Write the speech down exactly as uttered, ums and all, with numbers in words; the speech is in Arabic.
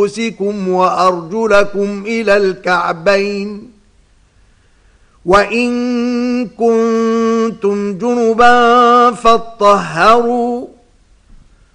رؤوسكم وأرجلكم إلى الكعبين وإن كنتم جنبا فاطهروا